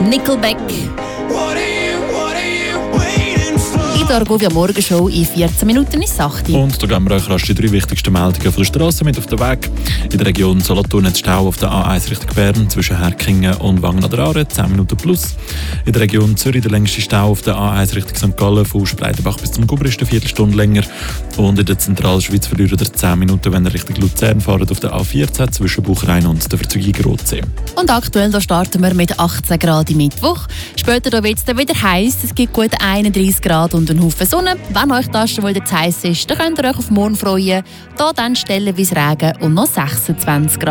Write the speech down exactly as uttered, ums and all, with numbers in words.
Nickelback. In der Argovia Morgenshow in vierzehn Minuten ist acht. Und da geben wir euch rasch die drei wichtigsten Meldungen von der Straße mit auf den Weg. In der Region Solothurn hat es Stau auf der A eins Richtung Bern zwischen Herkingen und Wangen an der Aare, zehn Minuten plus. In der Region Zürich der längste Stau auf der A eins Richtung Sankt Gallen von Spreitenbach bis zum Gubri ist eine Viertelstunde länger. Und in der Zentralschweiz verliert ihr zehn Minuten, wenn ihr Richtung Luzern fahrt auf der A vierzehn zwischen Buchrein und der Verzeugung Rotsee. Und aktuell da starten wir mit achtzehn Grad im Mittwoch. Später da wird es dann wieder heiß. Es gibt gut einunddreißig Grad und einen Haufen Sonne. Wenn euch das schon wieder zu heiß ist, dann könnt ihr euch auf morgen freuen. Da dann stellenweise Regen und noch sechsundzwanzig Grad.